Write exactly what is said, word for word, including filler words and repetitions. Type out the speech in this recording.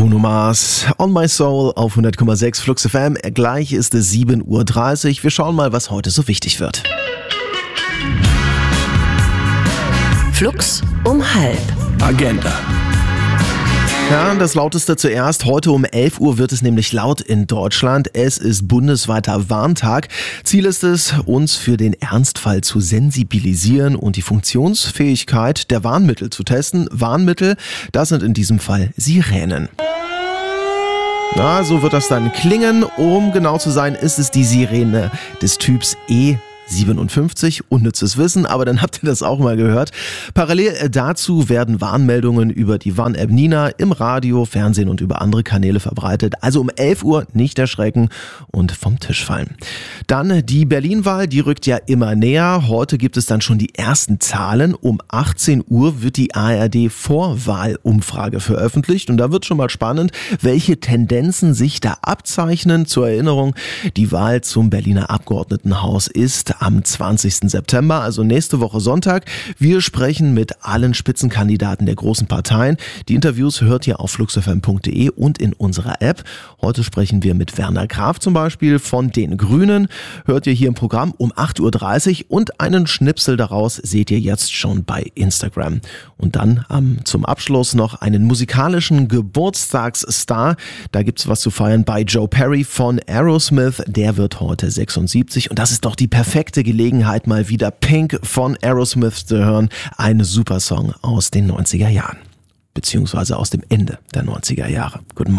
Bruno Mars, On My Soul auf hundert Komma sechs Flux F M. Gleich ist es sieben Uhr dreißig. Wir schauen mal, was heute so wichtig wird. Flux um halb. Agenda. Ja, das Lauteste zuerst. Heute um elf Uhr wird es nämlich laut in Deutschland. Es ist bundesweiter Warntag. Ziel ist es, uns für den Ernstfall zu sensibilisieren und die Funktionsfähigkeit der Warnmittel zu testen. Warnmittel, das sind in diesem Fall Sirenen. Na, so wird das dann klingen. Um genau zu sein, ist es die Sirene des Typs E siebenundfünfzig, unnützes Wissen, aber dann habt ihr das auch mal gehört. Parallel dazu werden Warnmeldungen über die Warn-App Nina im Radio, Fernsehen und über andere Kanäle verbreitet. Also um elf Uhr nicht erschrecken und vom Tisch fallen. Dann die Berlin-Wahl, die rückt ja immer näher. Heute gibt es dann schon die ersten Zahlen. Um achtzehn Uhr wird die A R D-Vorwahlumfrage veröffentlicht und da wird schon mal spannend, welche Tendenzen sich da abzeichnen. Zur Erinnerung, die Wahl zum Berliner Abgeordnetenhaus ist am zwanzigsten September, also nächste Woche Sonntag. Wir sprechen mit allen Spitzenkandidaten der großen Parteien. Die Interviews hört ihr auf flux f m punkt d e und in unserer App. Heute sprechen wir mit Werner Graf zum Beispiel von den Grünen. Hört ihr hier im Programm um acht Uhr dreißig und einen Schnipsel daraus seht ihr jetzt schon bei Instagram. Und dann ähm, zum Abschluss noch einen musikalischen Geburtstagsstar. Da gibt's was zu feiern bei Joe Perry von Aerosmith. Der wird heute sechsundsiebzig und das ist doch die perfekte Gelegenheit, mal wieder Pink von Aerosmith zu hören. Ein super Song aus den neunziger Jahren. Beziehungsweise aus dem Ende der neunziger Jahre. Guten Morgen.